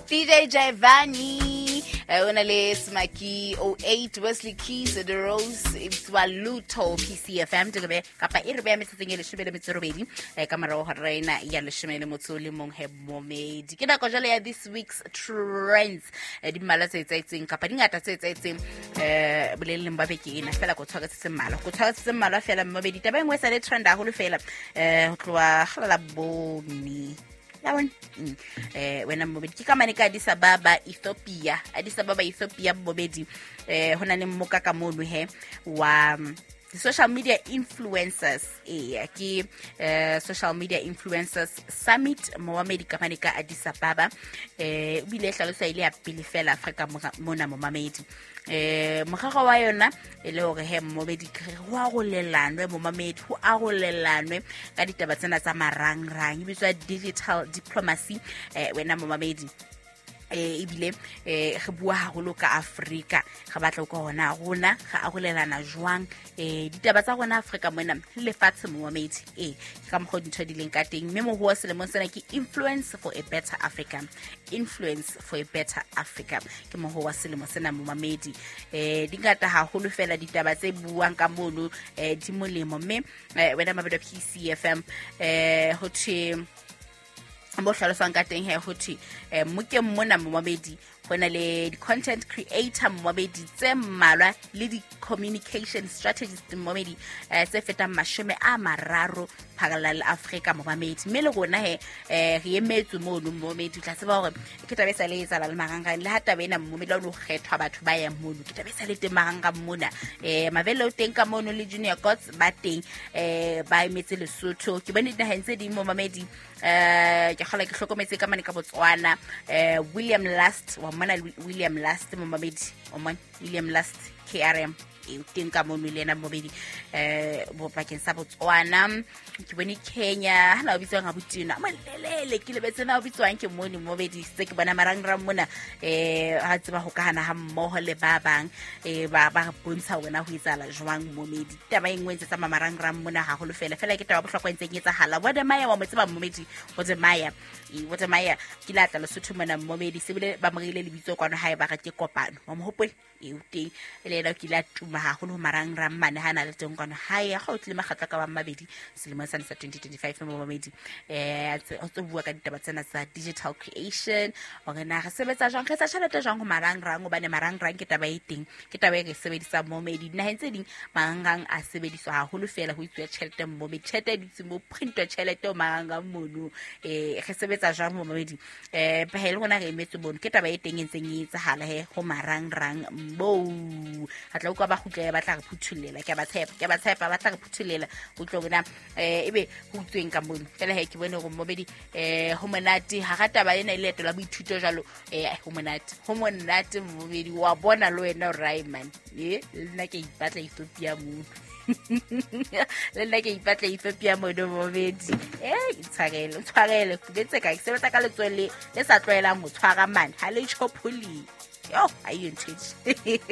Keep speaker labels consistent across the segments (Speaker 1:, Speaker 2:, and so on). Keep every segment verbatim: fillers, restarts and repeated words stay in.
Speaker 1: D J Javani, una le smaki oh eight Wesley Keys the Rose it's Waluto P C F M to be kapa e re be metseng le shebele metsorobedi e ka mara ho reina ya le shemele motsoli mong he momedi ke na go jale ya this week's trends di mala tse tsaitseng kapa dingata tse tsaitseng eh boleleng ba beke ena fela go tshwaka tse mala go tshwaka tse mala fela mmobedi taba engwe sa le trend a go le fela eh ho tloa hlala boni Lawan eh wena mmobedi ke kamane ka Addis Ababa Ethiopia Addis Ababa Ethiopia mmobedi eh hona le mmokaka mono he wa the social media influencers eh ke uh, social media influencers summit Mohammed kamane ka Addis Ababa eh bile hlalosa ile ya pele fela Africa mona Mohammed eh mogaga wa yona ele hore he mmobedi wa go lelanwe Mohammed ho a go lelanwe ka ditaba tsena tsa marangrang ibitswa digital diplomacy eh wena Mohammed eh ibile eh re bua haholo ka Africa ga batla go hona rona ga a go lelana jwang eh ditaba tsa rona Africa mona le fatshe Mohammed eh ka mo di thodileng ka teng mme mo ho selemong sena ke influence for a better Africa influence for a better Africa ke mo ho selemo sena Mohammed eh dingata haholo fela ditaba tse buang ka mono eh di molemo mme wena mabedo P C F M eh ho thi mo hlalosang ka teng he hothi eh mo ke mona Mohammed hona le content creator Mohammed tse mmalwa le di communication strategies Mohammed eh tse feta mashome a mararo phagala le Africa Mohammed mme le gona he eh re emetsu mo no Mohammed tla tseba hore ke tabe sa le tsala le maranga le hata bena Mohammed la no kgethwa batho ba ya mono ke tabe sa le te maranga mona eh mavelo teng ka mono le junior gods ba teng eh ba emetse le Lesotho ke bone dinaga ntse di Mohammed eh ke khala ke hlokometse ka mane ka Botswana eh William Last wa mana William Last Mohammed o man William Last K R M e teng ka mono le na Mohammed eh bo pakeng sa Botswana ke bone Kenya hana o bitswa nga Botina malelele ke lebetse na o bitswang ke moni Mohammed se ke bona marangrang mona eh ha tseba ho kahana ha mmoho le ba bang eh ba ba bontsha wena ho itsala jwang Mohammed taba engwe tsa marangrang mona ha go le fela fela ke taba bohlokwa ntse ke etsa hala wa de maya wa motseba Mohammed wa de maya e wa de maya ke la tla Lesotho mona Mohammed se bile ba mogile le bitso kwano hae ba ga ke kopano wa mohopole e uteng ele la ke la tuma ha go lo marangrang mane hana le teng kwano hae ga o tle magatla ka ba mabedi selemo sa twenty twenty-five Mohammed eh o tso bua ka ditaba tsena tsa digital creation o gena ga sebetsa jang kgetsa tšhelete jang go marangrang o bane marangrang ke taba e teng ke taba e re sebedisa Mohammed na hentse ding marangrang a sebediswa haholo fela ho itse tšhelete Mohammed tšhelete di tsimo print tšhelete o marangrang mono eh ge sebetsa jang Mohammed eh pehele gona re emetso bono ke taba e teng entseng e tsahala he go marangrang bo hatla uka ba khutlela ba tla re phuthulela ke ba tshepa ke ba tshepa ba tla re phuthulela go tlogona eh ebe go tsweng ka mono fela he ke bone go Mohammed eh ho monate ha gata ba ena ile tola boithuto jalo eh ho monate ho monate Mohammed wa bona lo wena Rayman eh nna ke ipatla Ethiopia mo le nna ke ipatla Ethiopia mo do Mohammed eh itshwarele tshwarele betse ka ke sebetsa ka letswele le sa tloela mo tshwara man ha le chopoli yo ayo ntshitse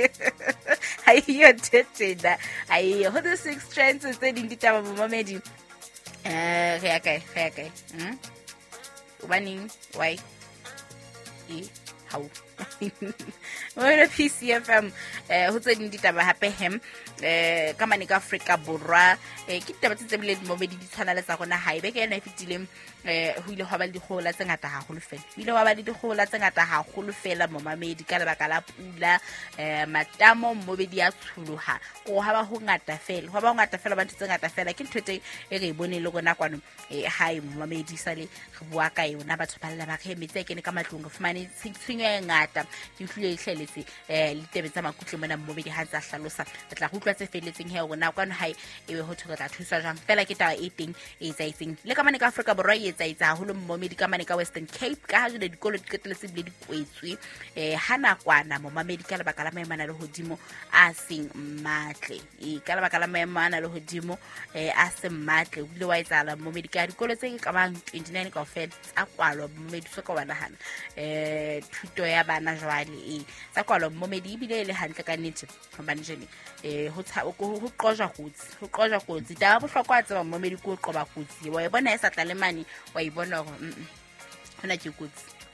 Speaker 1: ayo ntshitse ayo ho the six trends tse ding ditaba Mohammed eh re ya kae re ya kae hm ubaning why e how Wena P C F M eh ho tse ding ditaba hape hem eh ka mane ka Africa borwa eh ke ditaba tse bile Mohammed di tshwana le tsa gona hae be ke ena e fitileng eh ho ile ho ba le dikgola tse ngata haholo fela ile wa ba le dikgola tse ngata haholo fela Mohammed ka lebaka la pula eh matamo Mohammed ya tshuluha go ha ba ho ngata fela ho ba ho ngata fela ba ntse ngata fela ke ntwete e re bone le gona kwano eh hae Mohammed sale re bua ka yona batho ba lla ba ke metse ke ne ka matlong fumane tshitshinyo e ngata ke tlile ihleletse eh le tebe tsa makutle mona Mohammed ha tsa hlalosa tla go utlwa tse feletseng he gona kwano hae e ho thoka tla thusa jang fela ke taba e teng e tsaitseng le ka mane ka Africa borwa e tsaitsa haholo Mohammed ka mane ka Western Cape ka ha jole dikolo di ketletse bile di kwetswe eh hana kwana Mohammed ka lebaka la maemana le hodimo a seng matle e ka lebaka la maemana le hodimo eh a seng matle o bile wa etsala Mohammed ka dikolo tse ka bang twenty-nine ka ofela tsa kwalwa Mohammed so ka wana hana eh thuto ya bana jwale e tsa kwalwa Mohammed ibile le hantle ka nnete hobane jene eh ho ho qojwa kutsi ho qojwa kutsi da bohlokwa tsa Mohammed ko qoba kutsi wa e bona e sa tla le mane wa e bona go hona ke kutsi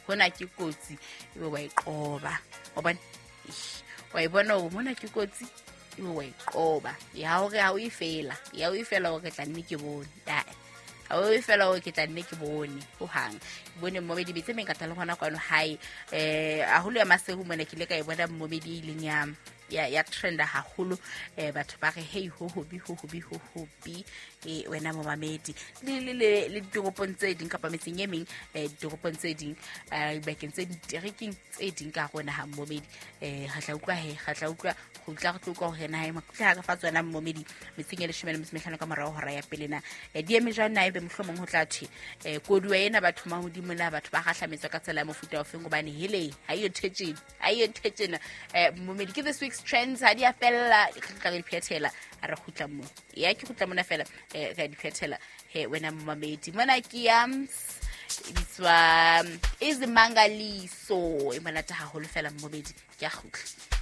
Speaker 1: hona ke kotsi ebe wa iqoba wa bona wa ibona o mona ke kotsi ebe wa iqoba ya hore ha o ifela ya o ifela o ke tla nne ke bone ya ha o ifela o ke tla nne ke bone ho hang bone mmomedi bitse me nkatla le gona kwano hai eh a holo ya masehu mona ke le ka e bona mmomedi ileng ya ya ya trenda haholo eh batho ba re hey ho hobi ho hobi ho hobi eh wena mo mamedi le le le ditopong tse ding kapa metseng e meng eh ditopong tse ding eh bakeng tse ditereking tse ding ka gona ha mmomedi eh ga tla utlwa he ga tla utlwa go tla go tlwa go rena ha makutla ka fa tswana mmomedi metseng e le shimela metsmehlano ka morao hora ya pele na eh di eme jana na ebe mohlomong ho tla thi eh koduwa ena batho ma hodimo na batho ba gahlametswa ka tsela mofuta o feng gobane hele ha yo thetsena ha yo thetsena eh mmomedi ke this week's trends ha di a fella ka di phethela a re khutla mo ya ke khutla mona fela eh ka di phethela he wena mmamedi mona ke yams itswa izimangaliso imanata haholo fela mmomedi ke a khutla